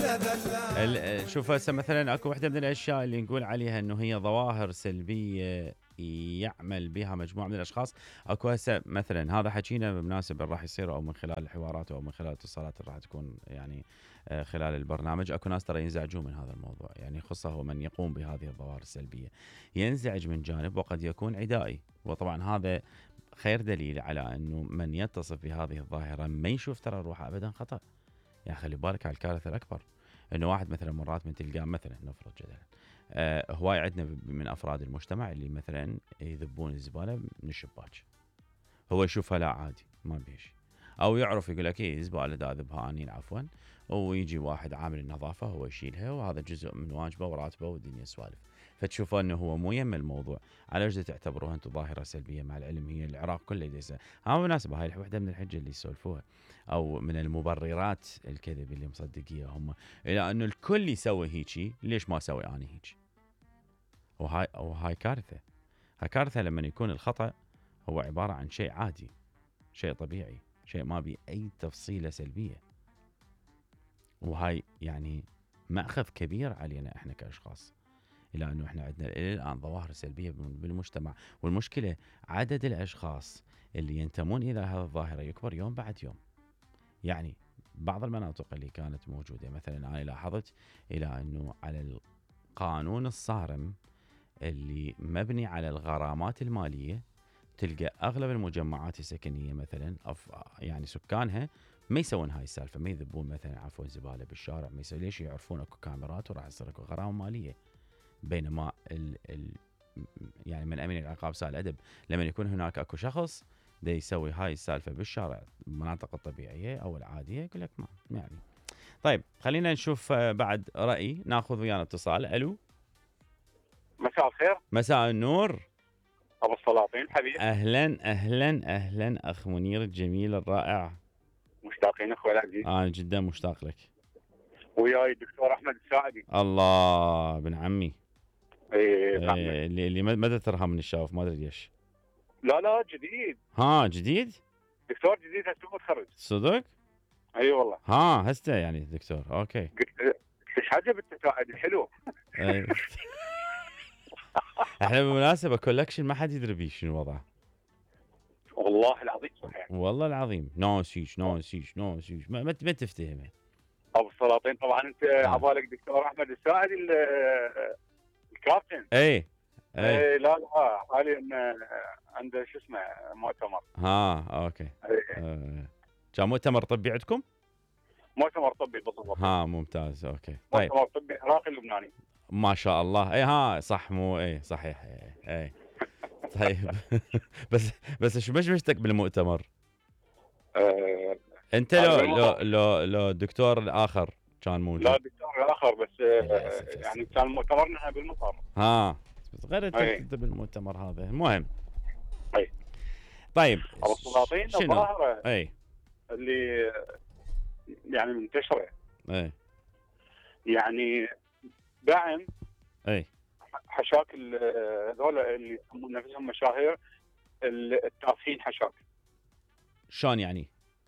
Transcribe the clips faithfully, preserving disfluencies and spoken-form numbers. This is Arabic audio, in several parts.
ال- شوف هسه مثلا اكو وحده من الاشياء اللي نقول عليها انه هي ظواهر سلبيه يعمل بها مجموعه من الاشخاص. اكو هسه مثلا هذا حكينا بالمناسبه راح يصير او من خلال الحوارات او من خلال الاتصالات اللي راح تكون يعني آه، خلال البرنامج. اكو ناس ترى ينزعجون من هذا الموضوع، يعني خصه من يقوم بهذه الظواهر السلبيه ينزعج من جانب وقد يكون عدائي. وطبعا هذا خير دليل على انه من يتصف بهذه الظاهره ما يشوف ترى روحه ابدا خطا. يعني خلي بالك على الكارثه الاكبر، انه واحد مثلا مرات من تلقاه مثلا نفرض جدلا آه هواي عندنا من افراد المجتمع اللي مثلا يذبون الزباله من الشباك، هو يشوفها لا عادي ما بيش، او يعرف يقول لك ايه زباله دا اذبها اني عفوا، ويجي واحد عامل النظافه هو يشيلها وهذا جزء من واجبه وراتبه والدنيا سوالف، فتشوفوا انه هو مو يم الموضوع. على وجه تعتبروها انتم ظاهره سلبيه، مع العلم هي العراق كله يدسه. ها بالمناسبه هاي الوحده من الحجه اللي يسولفوها او من المبررات الكذب اللي مصدقيها هم، الى انه الكل يسوي هيجي ليش ما اسوي انا هيك. وهاي وهاي كارثه. هاي كارثه لما يكون الخطا هو عباره عن شيء عادي، شيء طبيعي، شيء ما بي اي تفصيله سلبيه. وهاي يعني مأخذ كبير علينا احنا كاشخاص، الى انه احنا عندنا الى الان ظواهر سلبيه بالمجتمع. والمشكله عدد الاشخاص اللي ينتمون الى هذه الظاهره يكبر يوم بعد يوم. يعني بعض المناطق اللي كانت موجوده مثلا انا لاحظت الى انه على القانون الصارم اللي مبني على الغرامات الماليه، تلقى اغلب المجمعات السكنيه مثلا أف يعني سكانها ما يسوون هاي السالفه، ما يذبون مثلا عفوا زباله بالشارع، ما يسوون. ليش؟ يعرفون اكو كاميرات وراح يصير اكو غرامه ماليه. بينما ال ال يعني من امين العقاب سال الادب لما يكون هناك اكو شخص دا يسوي هاي السالفه بالشارع المناطق الطبيعيه او العاديه يقول لك ما يعني. طيب خلينا نشوف آه، بعد راي، ناخذ ويانا اتصال. الو، مساء الخير. مساء النور. ابو السلاطين حبيب. اهلا اهلا اهلا اخ منير الجميل الرائع. مشتاقين اخوي العزيز. انا جدا مشتاق لك. وياي الدكتور احمد الساعدي. الله ابن عمي. ايه نعم. إيه اللي اللي مدى ترهم من الشاوف ما ادري ليش. لا لا جديد. ها جديد؟ دكتور جديد هسه متخرج. صدق؟ اي والله. ها هسه يعني دكتور اوكي. قلت له ايش عجب التساؤل الحلو. إيه. احنا بالمناسبه كولكشن ما حد يدري بيه شنو وضعه. والله العظيم صحيح. والله العظيم ناسيش ناسيش ناسيش ما, ما ما تفتهمه. ابو السلاطين طبعا انت عبالك دكتور احمد الساعدي ال- الكابتن. اي اي اي لا لا حاليا عنده شو اسمه مؤتمر. ها اوكي. إيه. آه. كان مؤتمر طبي عندكم؟ مؤتمر طبي بالضبط. ها ممتاز اوكي. طيب مؤتمر طبي عراقي لبناني. ما شاء الله. اي ها صح مو اي صحيح اي, اي. طيب بس بس شو مشمشتك بالمؤتمر؟ أه انت لو لو لو لو الدكتور الاخر كان موجود؟ لا الدكتور الاخر بس أه يعني كان مؤتمرنا بالمطار. ها بس غير أي. انت بالمؤتمر هذا المهم. اي طيب ابو السلاطين شنو؟ الظاهره اي اللي يعني منتشره اي يعني دعم اي حشاك هذول اللي يسمون نفسهم مشاهير التافهين حشاك. شلون يعني؟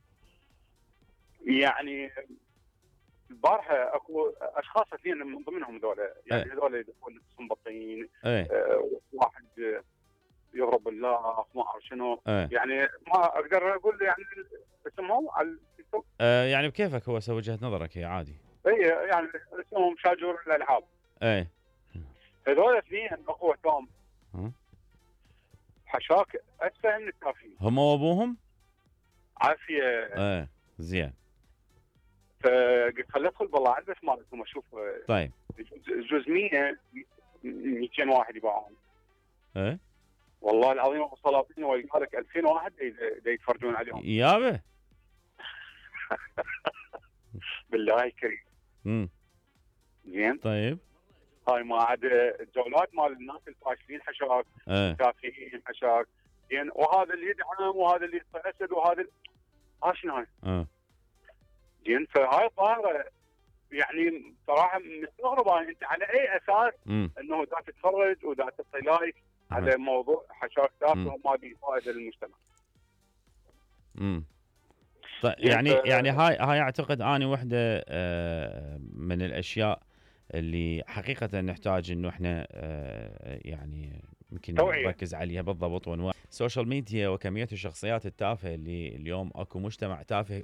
يعني البارحه اكو اشخاص اثنين من ضمنهم هذول يعني هذول يدخلون نفسهم بطين. آه واحد يضرب الله ما اعرف شنو. ايه. يعني ما اقدر اقول يعني اسمهم على التيك توك. اه يعني بكيفك هو سوى وجهه نظرك هي عادي. اي يعني اسمهم شاجور الالعاب. ايه هذول اثنين اقوى توم ها؟ حشاك اتفه من التافهين. هم وابوهم؟ عافيه. ايه زين. فقلت خليني ادخل بالله على البث مالتهم اشوف. طيب جزء مية مئتين واحد يباعون. ايه والله العظيم ابو سلاطين ويلقى لك ألفين واحد دا يتفرجون عليهم. يابا بالله كريم. امم زين. طيب هاي ما عاد الجولات مال الناس الفاشلين حشاك. ايه تافهين حشاك. زين وهذا اللي يدعم وهذا اللي يتحسد وهذا ها شنو هاي؟ اه زين فهاي الظاهره يعني صراحه مستغربه انت على اي اساس امم انه دا تتفرج ودا تعطي لايك على موضوع حشاك تافه وما بيه فائده للمجتمع. امم طيب يعني يعني هاي هاي اعتقد اني وحده من الاشياء اللي حقيقه نحتاج انه احنا يعني يمكن نركز عليها بالضبط. ونوع السوشيال ميديا وكميه الشخصيات التافهه اللي اليوم اكو مجتمع تافه